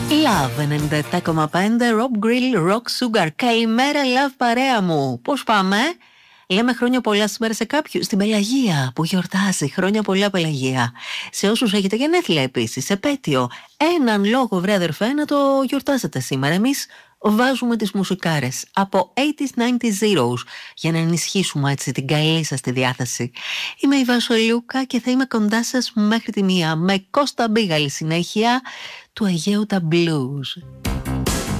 Love 97,5 Rob Grill Rock Sugar. Καλημέρα, Love παρέα μου. Πώς πάμε? Λέμε χρόνια πολλά σήμερα σε κάποιους. Στην Πελαγία που γιορτάζει. Χρόνια πολλά, Πελαγία. Σε όσους έχετε γενέθλια επίσης, επέτειο. Έναν λόγο, βρε αδερφέ, να το γιορτάσετε σήμερα. Εμείς βάζουμε τις μουσικάρες από 80s, 90s, zeros για να ενισχύσουμε έτσι την καλή σας τη διάθεση. Είμαι η Βασολιούκα και θα είμαι κοντά σας μέχρι τη 1 με Κώστα Μπίγαλη συνέχεια του Αιγαίου τα Blues.